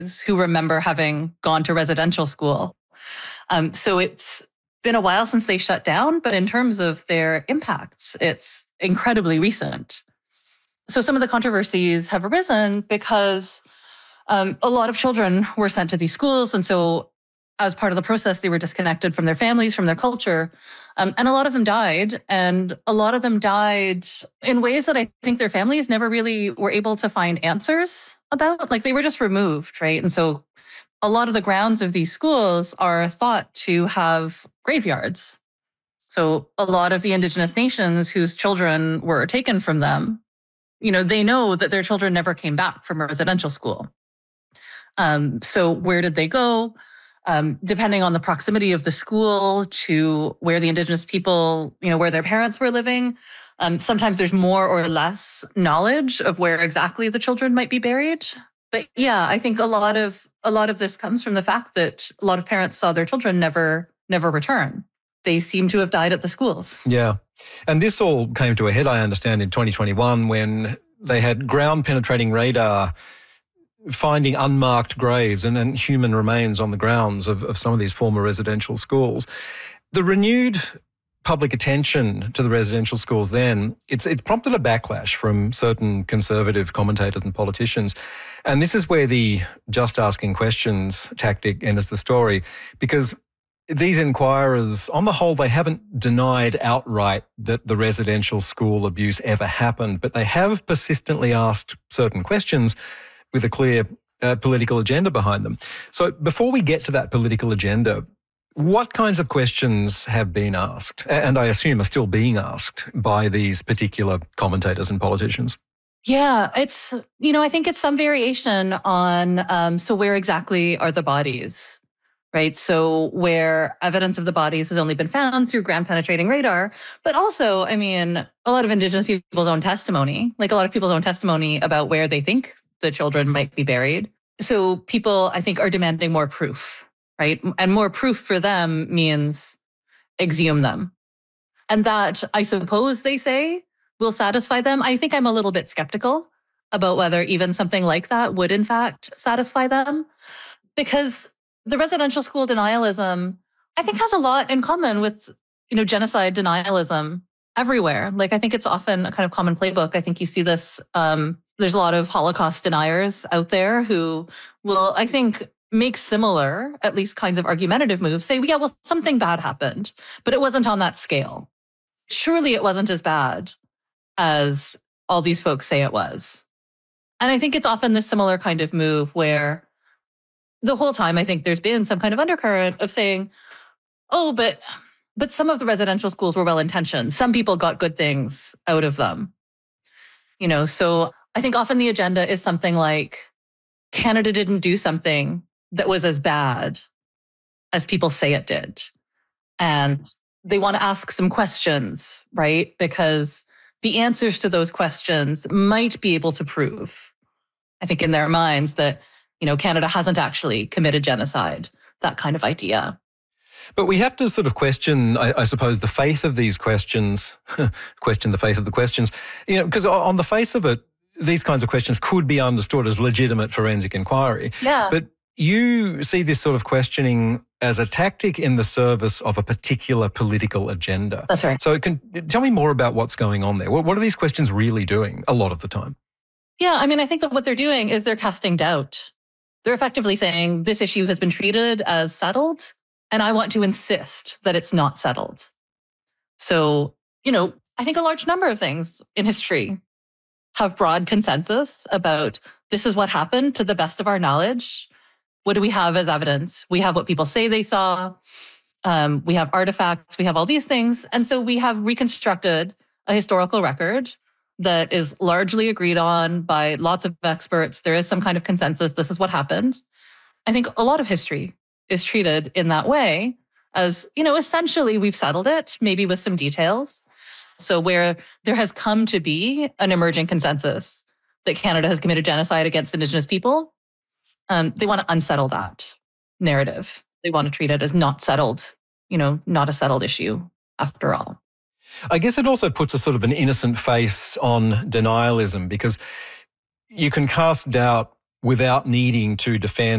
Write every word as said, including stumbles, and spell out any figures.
who remember having gone to residential school. Um, so it's been a while since they shut down, but in terms of their impacts, it's incredibly recent. So some of the controversies have arisen because um, a lot of children were sent to these schools. And so as part of the process, they were disconnected from their families, from their culture. Um, and a lot of them died. And a lot of them died in ways that I think their families never really were able to find answers about. Like they were just removed, right? And so a lot of the grounds of these schools are thought to have graveyards. So a lot of the Indigenous nations whose children were taken from them, you know, they know that their children never came back from a residential school. Um, so where did they go? Um, depending on the proximity of the school to where the Indigenous people, you know, where their parents were living, um, sometimes there's more or less knowledge of where exactly the children might be buried. But yeah, I think a lot of a lot of this comes from the fact that a lot of parents saw their children never never return. They seem to have died at the schools. Yeah. And this all came to a head, I understand, in twenty twenty-one when they had ground-penetrating radar finding unmarked graves and, and human remains on the grounds of, of some of these former residential schools. The renewed public attention to the residential schools then, it's it prompted a backlash from certain conservative commentators and politicians. And this is where the just asking questions tactic enters the story, because these inquirers, on the whole, they haven't denied outright that the residential school abuse ever happened, but they have persistently asked certain questions with a clear uh, political agenda behind them. So before we get to that political agenda, what kinds of questions have been asked, and I assume are still being asked by these particular commentators and politicians? Yeah, it's, you know, I think it's some variation on, um, so where exactly are the bodies, right? So where evidence of the bodies has only been found through ground penetrating radar, but also, I mean, a lot of Indigenous people's own testimony, like a lot of people's own testimony about where they think the children might be buried. So people, I think, are demanding more proof, right? And more proof for them means exhume them. And that, I suppose they say, will satisfy them. I think I'm a little bit skeptical about whether even something like that would in fact satisfy them. Because the residential school denialism, I think, has a lot in common with, you know, genocide denialism everywhere. Like, I think it's often a kind of common playbook. I think you see this, um, there's a lot of Holocaust deniers out there who will, I think, make similar, at least kinds of argumentative moves, say, yeah, well, something bad happened, but it wasn't on that scale. Surely it wasn't as bad as all these folks say it was. And I think it's often this similar kind of move where the whole time I think there's been some kind of undercurrent of saying, oh, but but some of the residential schools were well-intentioned. Some people got good things out of them. You know, so I think often the agenda is something like, Canada didn't do something that was as bad as people say it did. And they want to ask some questions, right? Because the answers to those questions might be able to prove, I think, in their minds that, you know, Canada hasn't actually committed genocide, that kind of idea. But we have to sort of question, I, I suppose, the faith of these questions, question the faith of the questions, you know, because on the face of it, these kinds of questions could be understood as legitimate forensic inquiry. Yeah. But you see this sort of questioning as a tactic in the service of a particular political agenda. That's right. So can, tell me more about what's going on there. What, what are these questions really doing a lot of the time? Yeah, I mean, I think that what they're doing is they're casting doubt. They're effectively saying this issue has been treated as settled, and I want to insist that it's not settled. So, you know, I think a large number of things in history have broad consensus about this is what happened to the best of our knowledge. What do we have as evidence? We have what people say they saw. Um, we have artifacts. We have all these things. And so we have reconstructed a historical record that is largely agreed on by lots of experts. There is some kind of consensus. This is what happened. I think a lot of history is treated in that way as, you know, essentially we've settled it, maybe with some details. So where there has come to be an emerging consensus that Canada has committed genocide against Indigenous people, um, they want to unsettle that narrative. They want to treat it as not settled, you know, not a settled issue after all. I guess it also puts a sort of an innocent face on denialism, because you can cast doubt without needing to defend